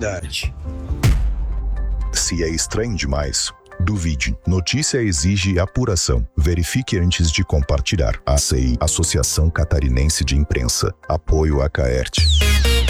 verdade. Se é estranho demais, duvide. Notícia exige apuração. Verifique antes de compartilhar. ACI, Associação Catarinense de Imprensa. Apoio a Caerte.